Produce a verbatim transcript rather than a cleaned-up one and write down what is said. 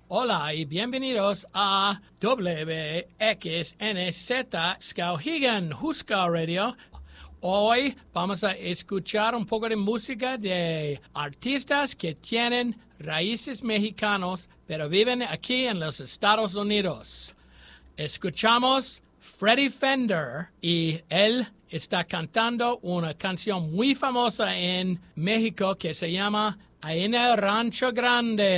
Hola y bienvenidos a W X N Z Skowhegan Huska Radio. Hoy vamos a escuchar un poco de música de artistas que tienen raíces mexicanos, pero viven aquí en los Estados Unidos. Escuchamos Freddie Fender y él está cantando una canción muy famosa en México que se llama Ahí en el Rancho Grande.